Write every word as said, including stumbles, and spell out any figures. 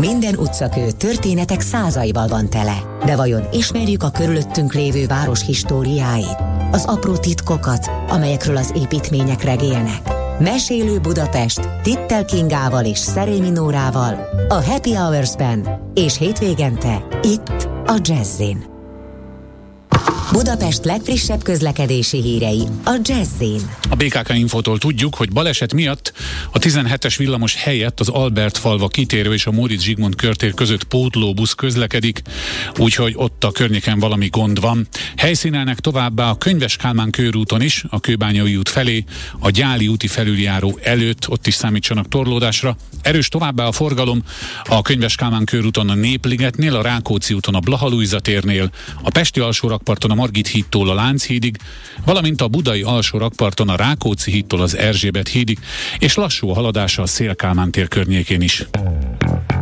Minden utcakő történetek százaival van tele. De vajon ismerjük a körülöttünk lévő város históriáit? Az apró titkokat, amelyekről az építmények regélnek? Mesélő Budapest Tittel Kingával és Szerémi Nórával a Happy Hours-ben és hétvégente itt a Jazzin. Budapest legfrissebb közlekedési hírei a Jazzin. A bé ká ká Infótól tudjuk, hogy baleset miatt a tizenhetes villamos helyett az Albert falva kitérő és a Móricz Zsigmond körtér között pótlóbusz közlekedik, úgyhogy ott a környéken valami gond van. Helyszínelnek továbbá a Könyves Kálmán körúton is, a Kőbányai út felé, a Gyáli úti felüljáró előtt, ott is számítsanak torlódásra. Erős továbbá a forgalom a Könyves Kálmán körúton a Népligetnél, a Rákóczi úton a Blaha Lujza térnél, a Pesti alsórakparton a Margit hídtól a Lánchídig, valamint a Budai alsórakparton a Rákóczi hídtól az Erzsébet hídig, és lassú a haladása a Széll Kálmán tér környékén is.